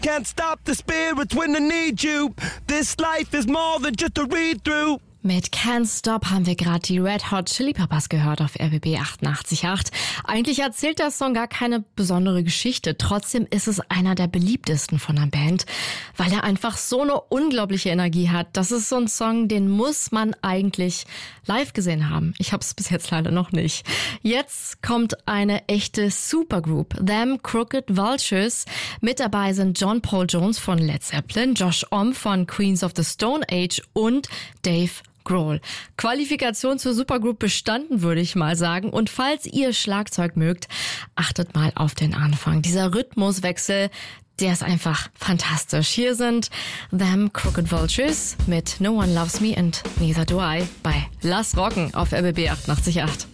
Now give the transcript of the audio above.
Can't stop the spirits when I need you. This life is more than just a read-through. Mit Can't Stop haben wir gerade die Red Hot Chili Peppers gehört auf RBB 88.8. Eigentlich erzählt der Song gar keine besondere Geschichte. Trotzdem ist es einer der beliebtesten von der Band, weil er einfach so eine unglaubliche Energie hat. Das ist so ein Song, den muss man eigentlich live gesehen haben. Ich habe es bis jetzt leider noch nicht. Jetzt kommt eine echte Supergroup, Them Crooked Vultures. Mit dabei sind John Paul Jones von Led Zeppelin, Josh Homme von Queens of the Stone Age und Dave Grohl. Qualifikation zur Supergroup bestanden, würde ich mal sagen. Und falls ihr Schlagzeug mögt, achtet mal auf den Anfang. Dieser Rhythmuswechsel, der ist einfach fantastisch. Hier sind Them Crooked Vultures mit No One Loves Me and Neither Do I bei Lass Rocken auf RBB 88.8.